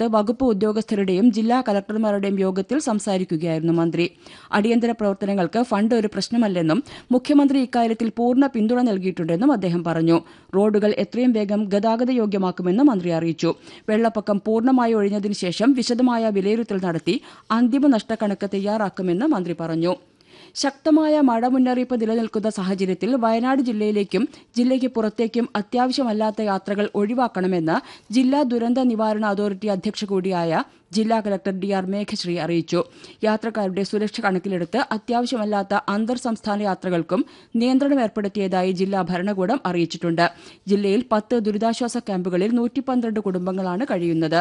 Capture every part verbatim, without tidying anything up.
തിരുവനന്തപുരത്ത് വകുപ്പ് ഉദ്യോഗസ്ഥരുടെയും ജില്ലാ കലക്ടർമാരുടെയും യോഗത്തിൽ സംസാരിക്കുകയായിരുന്നു മന്ത്രി. അടിയന്തര പ്രവർത്തനങ്ങൾക്ക് ഫണ്ട് ഒരു പ്രശ്നമല്ലെന്നും മുഖ്യമന്ത്രി ഇക്കാര്യത്തിൽ പൂർണ്ണ പിന്തുണ നൽകിയിട്ടുണ്ടെന്നും അദ്ദേഹം പറഞ്ഞു. റോഡുകൾ എത്രയും വേഗം ഗതാഗതയോഗ്യമാക്കുമെന്ന് മന്ത്രി അറിയിച്ചു. വെള്ളപ്പൊക്കം പൂർണ്ണമായി ഒഴിഞ്ഞതിനു ശേഷം വിശദമായ വിലയിരുത്തൽ നടത്തി അന്തിമ നഷ്ടക്കണക്ക് തയ്യാറാക്കുമെന്ന് മന്ത്രി പറഞ്ഞു. ശക്തമായ മഴ മുന്നറിയിപ്പ് നിലനിൽക്കുന്ന സാഹചര്യത്തിൽ വയനാട് ജില്ലയിലേക്കും ജില്ലയ്ക്ക് പുറത്തേക്കും അത്യാവശ്യമല്ലാത്ത യാത്രകൾ ഒഴിവാക്കണമെന്ന് ജില്ലാ ദുരന്ത നിവാരണ അതോറിറ്റി അധ്യക്ഷ കൂടിയായ ജില്ലാ കലക്ടർ ഡി ആർ മേഘശ്രീ അറിയിച്ചു. യാത്രക്കാരുടെ സുരക്ഷ കണക്കിലെടുത്ത് അത്യാവശ്യമല്ലാത്ത അന്തർ സംസ്ഥാന യാത്രകൾക്കും നിയന്ത്രണം ഏർപ്പെടുത്തിയതായി ജില്ലാ ഭരണകൂടം അറിയിച്ചിട്ടുണ്ട്. ജില്ലയിൽ പത്ത് ദുരിതാശ്വാസ ക്യാമ്പുകളിൽ നൂറ്റി പന്ത്രണ്ട് കുടുംബങ്ങളാണ് കഴിയുന്നത്.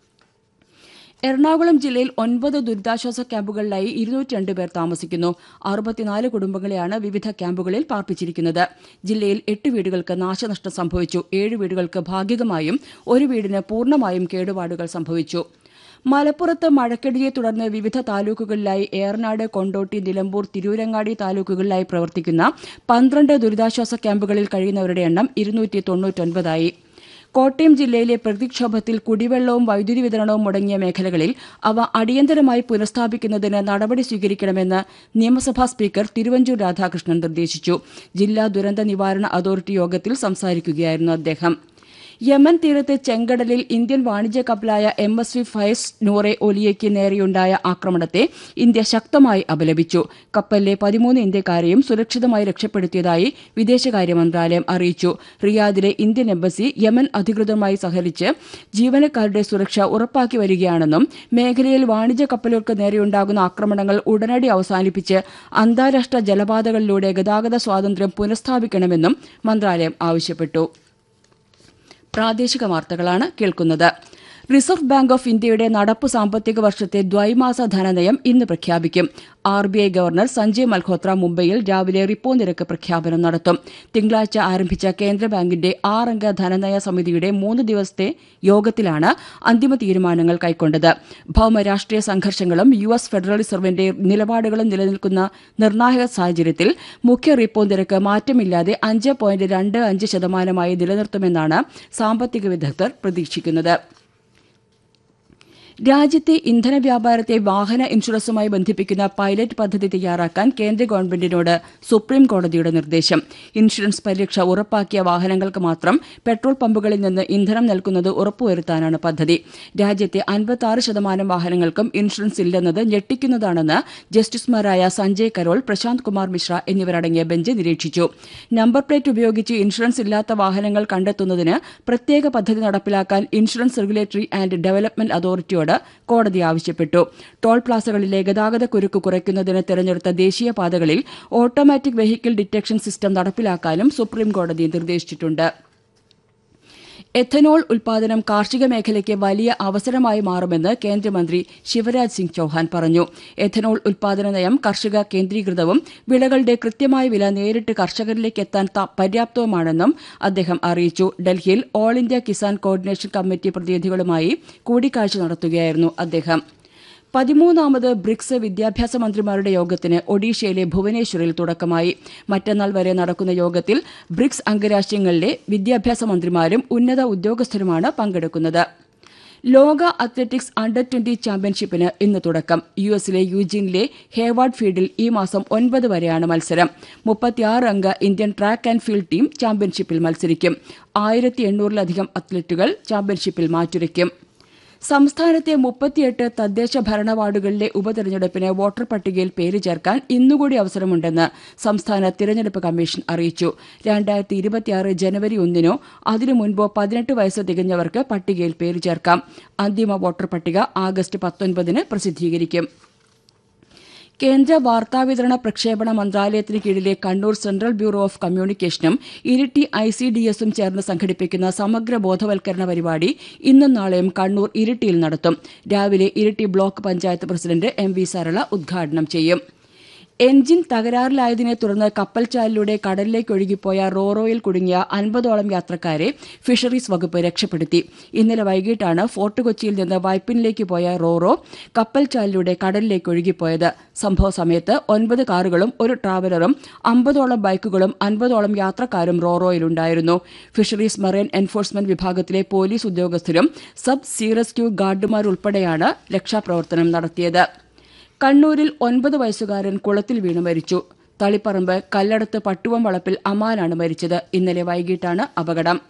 എറണാകുളം ജില്ലയിൽ ഒൻപത് ദുരിതാശ്വാസ ക്യാമ്പുകളിലായി ഇരുന്നൂറ്റി രണ്ട് പേർ താമസിക്കുന്നു. അറുപത്തിനാല് കുടുംബങ്ങളെയാണ് വിവിധ ക്യാമ്പുകളിൽ പാർപ്പിച്ചിരിക്കുന്നത്. ജില്ലയിൽ എട്ട് വീടുകൾക്ക് നാശനഷ്ടം സംഭവിച്ചു. ഏഴ് വീടുകൾക്ക് ഭാഗികമായും ഒരു വീടിന് പൂർണ്ണമായും കേടുപാടുകൾ സംഭവിച്ചു. മലപ്പുറത്ത് മഴക്കെടുതിയെ തുടർന്ന് വിവിധ താലൂക്കുകളിലായി ഏറനാട്, കൊണ്ടോട്ടി, നിലമ്പൂർ, തിരൂരങ്ങാടി താലൂക്കുകളിലായി പ്രവർത്തിക്കുന്ന പന്ത്രണ്ട് ദുരിതാശ്വാസ ക്യാമ്പുകളിൽ കഴിയുന്നവരുടെ എണ്ണം ഇരുന്നൂറ്റി തൊണ്ണൂറ്റൊൻപതായി. കോട്ടയം ജില്ലയിലെ പ്രകൃതിക്ഷോഭത്തിൽ കുടിവെള്ളവും വൈദ്യുതി വിതരണവും മുടങ്ങിയ മേഖലകളിൽ അവ അടിയന്തരമായി പുനഃസ്ഥാപിക്കുന്നതിന് നടപടി സ്വീകരിക്കണമെന്ന് നിയമസഭാ സ്പീക്കർ തിരുവഞ്ചൂർ രാധാകൃഷ്ണൻ നിർദ്ദേശിച്ചു. ജില്ലാ ദുരന്ത നിവാരണ അതോറിറ്റി യോഗത്തിൽ സംസാരിക്കുകയായിരുന്നു അദ്ദേഹം. യമൻ തീരത്ത് ചെങ്കടലിൽ ഇന്ത്യൻ വാണിജ്യ കപ്പലായ എം എസ് വി ഫയസ് നൂറെ ഒലിയയ്ക്ക് നേരെയുണ്ടായ ആക്രമണത്തെ ഇന്ത്യ ശക്തമായി അപലപിച്ചു. കപ്പലിലെ പതിമൂന്ന് ഇന്ത്യക്കാരെയും സുരക്ഷിതമായി രക്ഷപ്പെടുത്തിയതായി വിദേശകാര്യ മന്ത്രാലയം അറിയിച്ചു. റിയാദിലെ ഇന്ത്യൻ എംബസി യമൻ അധികൃതരുമായി സഹകരിച്ച് ജീവനക്കാരുടെ സുരക്ഷ ഉറപ്പാക്കി വരികയാണെന്നും മേഖലയിൽ വാണിജ്യ കപ്പലുകൾക്ക് നേരെയുണ്ടാകുന്ന ആക്രമണങ്ങൾ ഉടനടി അവസാനിപ്പിച്ച് അന്താരാഷ്ട്ര ജലപാതകളിലൂടെ ഗതാഗത സ്വാതന്ത്ര്യം പുനഃസ്ഥാപിക്കണമെന്നും മന്ത്രാലയം ആവശ്യപ്പെട്ടു. പ്രാദേശിക വാർത്തകളാണ് കേൾക്കുന്നത്. റിസർവ് ബാങ്ക് ഓഫ് ഇന്ത്യയുടെ നടപ്പു സാമ്പത്തിക വർഷത്തെ ദ്വൈമാസ ധനനയം ഇന്ന് പ്രഖ്യാപിക്കും. R B I governor Sanjay Malhotra മുംബൈയിൽ രാവിലെ റിപ്പോ നിരക്ക് പ്രഖ്യാപനം നടത്തും. തിങ്കളാഴ്ച ആരംഭിച്ച കേന്ദ്ര ബാങ്കിന്റെ ആറംഗ ധനനയ സമിതിയുടെ മൂന്ന് ദിവസത്തെ യോഗത്തിലാണ് അന്തിമ തീരുമാനങ്ങൾ കൈക്കൊണ്ടത്. ഭൌമരാഷ്ട്രീയ സംഘർഷങ്ങളും യു എസ് ഫെഡറൽ റിസർവിന്റെ നിലപാടുകളും നിലനിൽക്കുന്ന നിർണായക സാഹചര്യത്തിൽ മുഖ്യ റിപ്പോ നിരക്ക് മാറ്റമില്ലാതെ അഞ്ച് പോയിന്റ് രണ്ട് അഞ്ച് ശതമാനമായി നിലനിർത്തുമെന്നാണ് സാമ്പത്തിക വിദഗ്ധർ പ്രതീക്ഷിക്കുന്നത്. രാജ്യത്തെ ഇന്ധന വ്യാപാരത്തെ വാഹന ഇൻഷുറൻസുമായി ബന്ധിപ്പിക്കുന്ന പൈലറ്റ് പദ്ധതി തയ്യാറാക്കാൻ കേന്ദ്ര ഗവൺമെന്റിനോട് സുപ്രീം കോടതിയുടെ നിർദ്ദേശം. ഇൻഷുറൻസ് പരിരക്ഷ ഉറപ്പാക്കിയ വാഹനങ്ങൾക്ക് മാത്രം പെട്രോൾ പമ്പുകളിൽ നിന്ന് ഇന്ധനം നൽകുന്നത് ഉറപ്പുവരുത്താനാണ് പദ്ധതി. രാജ്യത്തെ അൻപത്തിയാറ് ശതമാനം വാഹനങ്ങൾക്കും ഇൻഷുറൻസ് ഇല്ലെന്നത് ഞെട്ടിക്കുന്നതാണെന്ന് ജസ്റ്റിസുമാരായ സഞ്ജയ് കരോൾ, പ്രശാന്ത് കുമാർ മിശ്ര എന്നിവരടങ്ങിയ ബെഞ്ച് നിരീക്ഷിച്ചു. നമ്പർ പ്ലേറ്റ് ഉപയോഗിച്ച് ഇൻഷുറൻസ് ഇല്ലാത്ത വാഹനങ്ങൾ കണ്ടെത്തുന്നതിന് പ്രത്യേക പദ്ധതി നടപ്പിലാക്കാൻ ഇൻഷുറൻസ് റെഗുലേറ്ററി ആൻഡ് ഡെവലപ്മെന്റ് അതോറിറ്റിയോട് കോടതി ആവശ്യപ്പെട്ടു. ടോൾ പ്ലാസകളിലെ ഗതാഗത കുരുക്ക് കുറയ്ക്കുന്നതിന് തെരഞ്ഞെടുത്ത ദേശീയ പാതകളിൽ ഓട്ടോമാറ്റിക് വെഹിക്കിൾ ഡിറ്റക്ഷൻ സിസ്റ്റം നടപ്പിലാക്കാനും സുപ്രീംകോടതി നിർദ്ദേശിച്ചിട്ടുണ്ട്. എഥനോൾ ഉൽപാദനം കാർഷിക മേഖലയ്ക്ക് വലിയ അവസരമായി മാറുമെന്ന് കേന്ദ്രമന്ത്രി ശിവരാജ് സിംഗ് ചൌഹാൻ പറഞ്ഞു. എഥനോൾ ഉൽപാദന നയം കർഷക കേന്ദ്രീകൃതവും വിളകളുടെ കൃത്യമായ വില നേരിട്ട് കർഷകരിലേക്ക് എത്താൻ പര്യാപ്തവുമാണെന്നും അദ്ദേഹം അറിയിച്ചു. ഡൽഹിയിൽ all India Kisan coordination committee പ്രതിനിധികളുമായി കൂടിക്കാഴ്ച നടത്തുകയായിരുന്നു അദ്ദേഹം. പതിമൂന്നാമത് ബ്രിക്സ് വിദ്യാഭ്യാസ മന്ത്രിമാരുടെ യോഗത്തിന് ഒഡീഷയിലെ ഭുവനേശ്വറിൽ തുടക്കമായി. മറ്റന്നാൾ വരെ നടക്കുന്ന യോഗത്തിൽ ബ്രിക്സ് അംഗരാജ്യങ്ങളിലെ വിദ്യാഭ്യാസ മന്ത്രിമാരും ഉന്നത ഉദ്യോഗസ്ഥരുമാണ് പങ്കെടുക്കുന്നത്. ലോക അത്ലറ്റിക്സ് അണ്ടർ ട്വന്റി ചാമ്പ്യൻഷിപ്പിന് ഇന്ന് തുടക്കം. യു എസിലെ യൂജിനിലെ ഹേവാർഡ് ഫീൽഡിൽ ഈ മാസം ഒൻപത് വരെയാണ് മത്സരം. മുപ്പത്തിയാറ് അംഗ Indian track and field team ചാമ്പ്യൻഷിപ്പിൽ മത്സരിക്കും. ആയിരത്തി എണ്ണൂറിലധികം അത്ലറ്റുകൾ ചാമ്പ്യൻഷിപ്പിൽ മാറ്റുരയ്ക്കും. സംസ്ഥാനത്തെ മുപ്പത്തിയെട്ട് തദ്ദേശ ഭരണ വാർഡുകളിലെ ഉപതെരഞ്ഞെടുപ്പിന് വോട്ടർ പട്ടികയിൽ പേര് ചേർക്കാൻ ഇന്നുകൂടി അവസരമുണ്ടെന്ന് സംസ്ഥാന തിരഞ്ഞെടുപ്പ് കമ്മീഷൻ അറിയിച്ചു. രണ്ടായിരത്തി ഇരുപത്തിയാറ് ജനുവരി ഒന്നിനോ അതിനു മുൻപോ പതിനെട്ട് വയസ്സ് തികഞ്ഞവർക്ക് പട്ടികയിൽ പേര് ചേർക്കാം. അന്തിമ വോട്ടർ പട്ടിക ആഗസ്റ്റ് പത്തൊൻപതിന് പ്രസിദ്ധീകരിക്കും. കേന്ദ്ര വാർത്താവിതരണ പ്രക്ഷേപണ മന്ത്രാലയത്തിന് കീഴിലെ Kannur central bureau of കമ്മ്യൂണിക്കേഷനും Iritty I C D എസും ചേർന്ന് സംഘടിപ്പിക്കുന്ന സമഗ്ര ബോധവൽക്കരണ പരിപാടി ഇന്നും നാളെയും കണ്ണൂർ ഇരിട്ടിയിൽ നടത്തും. രാവിലെ Iritty block panchayat president M V Sarala ഉദ്ഘാടനം ചെയ്യും. എൻജിൻ തകരാറിലായതിനെ തുടർന്ന് കപ്പൽച്ചാലിലൂടെ കടലിലേക്ക് ഒഴുകിപ്പോയ റോറോയിൽ കുടുങ്ങിയ അൻപതോളം യാത്രക്കാരെ ഫിഷറീസ് വകുപ്പ് രക്ഷപ്പെടുത്തി. ഇന്നലെ വൈകിട്ടാണ് ഫോർട്ട് കൊച്ചിയിൽ നിന്ന് വൈപ്പിനിലേക്ക് പോയ റോറോ കപ്പൽച്ചാലിലൂടെ കടലിലേക്ക് ഒഴുകിപ്പോയത്. സംഭവ സമയത്ത് ഒൻപത് കാറുകളും ഒരു ട്രാവലറും അമ്പതോളം ബൈക്കുകളും അൻപതോളം യാത്രക്കാരും റോറോയിലുണ്ടായിരുന്നു. ഫിഷറീസ് മറൈൻ എൻഫോഴ്സ്മെന്റ് വിഭാഗത്തിലെ പോലീസ് ഉദ്യോഗസ്ഥരും സബ് സീ റെസ്ക്യൂ ഗാർഡുമാരുൾപ്പെടെയാണ് രക്ഷാപ്രവർത്തനം നടത്തിയത്. കണ്ണൂരിൽ ഒൻപത് വയസ്സുകാരൻ കുളത്തിൽ വീണ് മരിച്ചു. തളിപ്പറമ്പ് കല്ലടത്ത് പട്ടുവം വളപ്പിൽ അമാനാണ് മരിച്ചത്. ഇന്നലെ വൈകിട്ടാണ് അപകടം.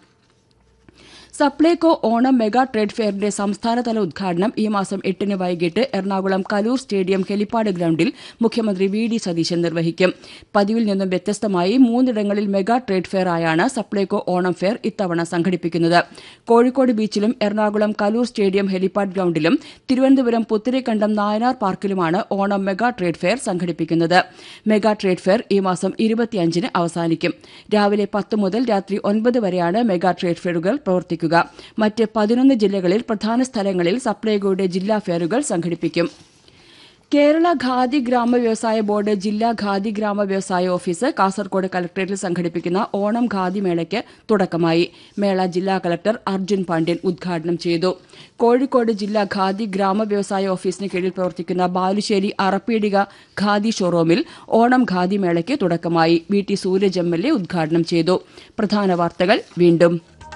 സപ്ലൈകോ ഓണം മെഗാ ട്രേഡ് ഫെയറിന്റെ സംസ്ഥാനതല ഉദ്ഘാടനം ഈ മാസം എട്ടിന് വൈകിട്ട് എറണാകുളം കലൂർ സ്റ്റേഡിയം ഹെലിപ്പാഡ് ഗ്രൌണ്ടിൽ മുഖ്യമന്ത്രി വി ഡി സതീശൻ നിർവഹിക്കും. പതിവിൽ നിന്നും വ്യത്യസ്തമായി മൂന്നിടങ്ങളിൽ മെഗാ ട്രേഡ് ഫെയർ ആയാണ് സപ്ലൈകോ ഓണം ഫെയർ ഇത്തവണ സംഘടിപ്പിക്കുന്നത്. Kozhikode ബീച്ചിലും Ernakulam Kaloor stadium helipad ഗ്രൌണ്ടിലും Thiruvananthapuram Putharikandam Nayanar പാർക്കിലുമാണ് Onam mega trade fair സംഘടിപ്പിക്കുന്നത്. മെഗാ ട്രേഡ് ഫെയർ ഈ മാസം ഇരുപത്തിയഞ്ചിന് അവസാനിക്കും. രാവിലെ പത്ത് മുതൽ രാത്രി ഒൻപത് വരെയാണ് മെഗാ ട്രേഡ് ഫെയറുകൾ പ്രവർത്തിക്കുക. മറ്റ് പതിനൊന്ന് ജില്ലകളിൽ പ്രധാന സ്ഥലങ്ങളിൽ സപ്ലൈകോയുടെ ജില്ലാ ഫെയറുകൾ സംഘടിപ്പിക്കും. കേരള ഖാദി ഗ്രാമ വ്യവസായ ബോർഡ് ജില്ലാ ഖാദി ഗ്രാമ വ്യവസായ ഓഫീസ് കാസർകോട് കലക്ടറേറ്റിൽ സംഘടിപ്പിക്കുന്ന ഓണം ഖാദി മേളയ്ക്ക് തുടക്കമായി. മേള ജില്ലാ കലക്ടർ അർജുൻ പാണ്ഡ്യൻ ഉദ്ഘാടനം ചെയ്തു. കോഴിക്കോട് ജില്ലാ ഖാദി ഗ്രാമ വ്യവസായ ഓഫീസിന് കീഴിൽ പ്രവർത്തിക്കുന്ന ബാലുശ്ശേരി അറപ്പീടിക ഖാദി ഷോറൂമിൽ ഓണം ഖാദി മേളയ്ക്ക് തുടക്കമായി. V T Sooraj M L A ഉദ്ഘാടനം ചെയ്തു. പ്രധാന വാർത്തകൾ വീണ്ടും.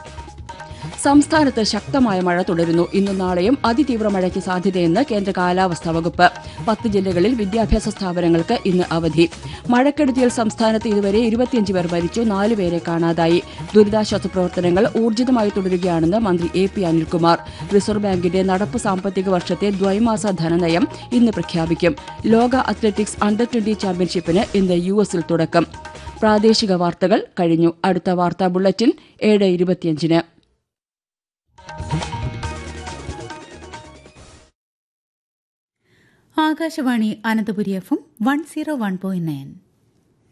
സംസ്ഥാനത്ത് ശക്തമായ മഴ തുടരുന്നു. ഇന്നും നാളെയും അതിതീവ്ര മഴയ്ക്ക് സാധ്യതയെന്ന് കേന്ദ്ര കാലാവസ്ഥാ വകുപ്പ്. പത്ത് ജില്ലകളിൽ വിദ്യാഭ്യാസ സ്ഥാപനങ്ങൾക്ക് ഇന്ന് അവധി. മഴക്കെടുതിയിൽ സംസ്ഥാനത്ത് ഇതുവരെ ഇരുപത്തിയഞ്ച് പേർ മരിച്ചു, നാലുപേരെ കാണാതായി. ദുരിതാശ്വാസ പ്രവർത്തനങ്ങൾ ഊർജിതമായി തുടരുകയാണെന്ന് മന്ത്രി എ പി അനിൽകുമാർ. റിസർവ് ബാങ്കിന്റെ നടപ്പ് സാമ്പത്തിക വർഷത്തെ ദ്വൈമാസ ധനനയം ഇന്ന് പ്രഖ്യാപിക്കും. ലോക അത്ലറ്റിക്സ് അണ്ടർ ട്വന്റി ചാമ്പ്യൻഷിപ്പിന് ഇന്ന് യു എസിൽ തുടക്കം. പ്രാദേശിക വാർത്തകൾ കഴിഞ്ഞു. അടുത്ത വാർത്താ ബുള്ളറ്റിൻ ഏഴ് ഇരുപത്തിയഞ്ചിന്. Akashvani Ananthapuri F M one zero one point nine.